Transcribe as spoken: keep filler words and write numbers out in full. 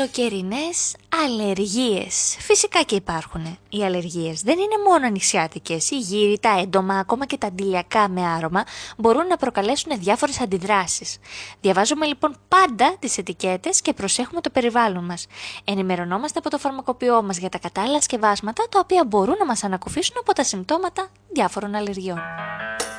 Καλοκαιρινές αλλεργίες. Φυσικά και υπάρχουν. Οι αλλεργίες δεν είναι μόνο νησιάτικες. Οι γύροι, τα έντομα, ακόμα και τα αντιλιακά με άρωμα μπορούν να προκαλέσουν διάφορες αντιδράσεις. Διαβάζουμε λοιπόν πάντα τις ετικέτες και προσέχουμε το περιβάλλον μας. Ενημερωνόμαστε από το φαρμακοποιό μας για τα κατάλληλα σκευάσματα τα οποία μπορούν να μας ανακουφίσουν από τα συμπτώματα διάφορων αλλεργιών.